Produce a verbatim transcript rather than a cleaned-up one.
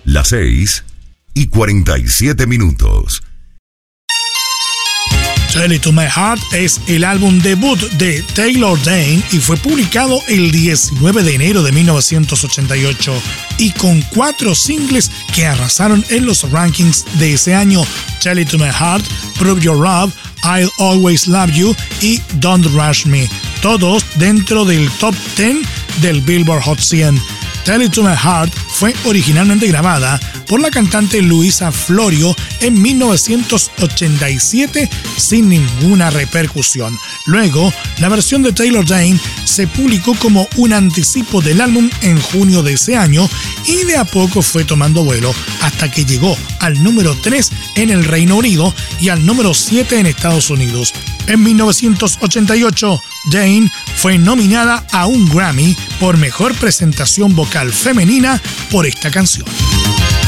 Las seis y cuarenta y siete minutos. Tell It to My Heart es el álbum debut de Taylor Dayne y fue publicado el diecinueve de enero de mil novecientos ochenta y ocho y con cuatro singles que arrasaron en los rankings de ese año: Tell It to My Heart, Prove Your Love, I'll Always Love You y Don't Rush Me, todos dentro del top diez del Billboard Hot cien. Tell It to My Heart fue originalmente grabada por la cantante Luisa Florio en mil novecientos ochenta y siete sin ninguna repercusión. Luego, la versión de Taylor Dayne se publicó como un anticipo del álbum en junio de ese año y de a poco fue tomando vuelo hasta que llegó al número tres en el Reino Unido y al número siete en Estados Unidos. En mil novecientos ochenta y ocho, Dayne fue nominada a un Grammy por Mejor Presentación Vocal Femenina por esta canción.